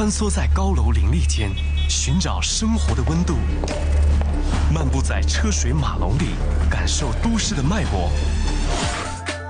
穿梭在高楼林立间，寻找生活的温度；漫步在车水马龙里，感受都市的脉搏。